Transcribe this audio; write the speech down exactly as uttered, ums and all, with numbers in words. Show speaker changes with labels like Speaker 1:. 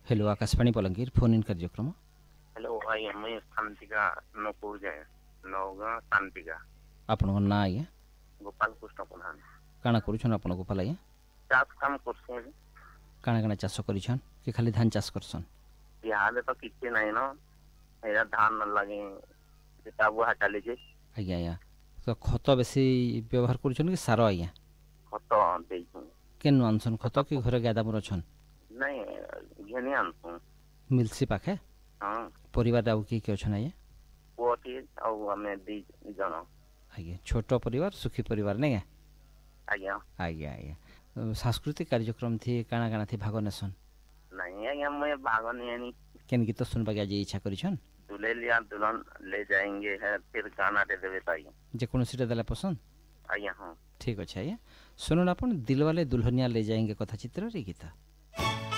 Speaker 1: hello Akashvani Balangir phone in कार्यक्रम
Speaker 2: hello भाई मैं शांतिका नौपुर जाए नौगाँ शांतिका
Speaker 1: आपण ना आज्ञा
Speaker 2: गोपाल कृष्ण प्रधान
Speaker 1: काଣା करूछन आपण गोपाल आज्ञा
Speaker 2: चाष काम करछे
Speaker 1: काଣା काଣା चाष करिछन कि खाली धान चाष करछन
Speaker 2: इहाले तो किछि नहीं न एरा धान न लगे सेटा बुहा चली जे
Speaker 1: आज्ञा आज्ञा तो खत बेसी व्यवहार करूछन कि सार आज्ञा
Speaker 2: खत देइछु
Speaker 1: केन आनसन खत कि घर गादा मोर छन
Speaker 2: नहीं घेनी आनसु
Speaker 1: मिलसी पाखे
Speaker 2: हां
Speaker 1: परिवार आउ कि के छन आज्ञा
Speaker 2: पोटी और हमें दी जन
Speaker 1: आज्ञा छोट परिवार सुखी परिवार नै
Speaker 2: आज्ञा
Speaker 1: आज्ञा आज्ञा सांस्कृतिक कार्यक्रम थी काଣା काଣା थी भाग नेसन
Speaker 2: नहीं आज्ञा मैं भाग नहीं आनी
Speaker 1: केन गीत सुनबा के आज इच्छा करिछन
Speaker 2: दूल्हे लिया दुल्हन ले जाएंगे है फिर गाना दे देवे ताई
Speaker 1: जे कोनो सिटा देला पसंद
Speaker 2: आज्ञा हां
Speaker 1: ठीक अछि आज्ञा सुनन आपण दिलवाले दुल्हनिया ले जाएंगे कथा चित्र रे गीता